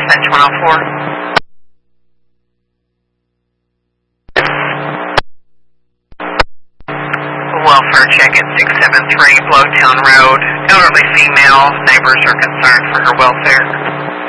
Finch 104. Welfare check at 673 Blowtown Road. Elderly female. Neighbors are concerned for her welfare.